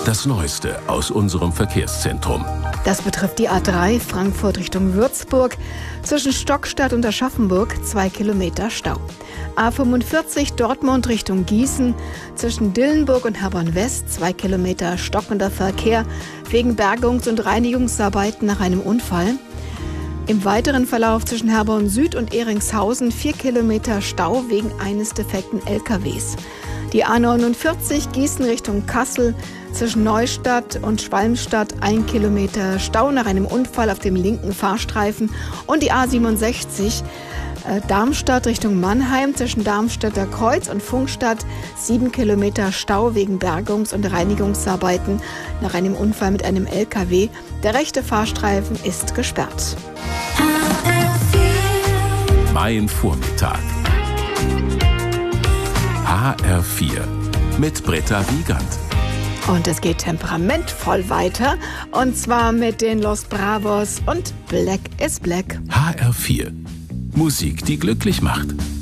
Das Neueste aus unserem Verkehrszentrum. Das betrifft die A3 Frankfurt Richtung Würzburg. Zwischen Stockstadt und Aschaffenburg 2 Kilometer Stau. A45 Dortmund Richtung Gießen. Zwischen Dillenburg und Herborn West 2 Kilometer stockender Verkehr wegen Bergungs- und Reinigungsarbeiten nach einem Unfall. Im weiteren Verlauf zwischen Herborn Süd und Ehringshausen 4 Kilometer Stau wegen eines defekten LKWs. Die A49 Gießen Richtung Kassel, zwischen Neustadt und Schwalmstadt 1 Kilometer Stau nach einem Unfall auf dem linken Fahrstreifen. Und die A67 Darmstadt Richtung Mannheim, zwischen Darmstädter Kreuz und Funkstadt 7 Kilometer Stau wegen Bergungs- und Reinigungsarbeiten nach einem Unfall mit einem LKW. Der rechte Fahrstreifen ist gesperrt. Mein Vormittag. HR4 mit Britta Wiegand. Und es geht temperamentvoll weiter. Und zwar mit den Los Bravos und Black is Black. HR4. Musik, die glücklich macht.